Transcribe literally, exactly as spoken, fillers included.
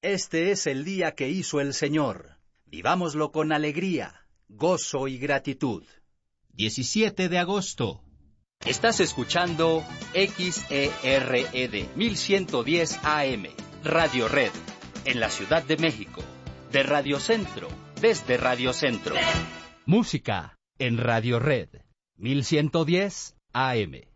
Este es el día que hizo el Señor. Vivámoslo con alegría, gozo y gratitud. diecisiete de agosto. Estás escuchando X E R E D mil ciento diez A M, Radio Red, en la Ciudad de México. De Radio Centro, desde Radio Centro. Música en Radio Red, mil ciento diez A M.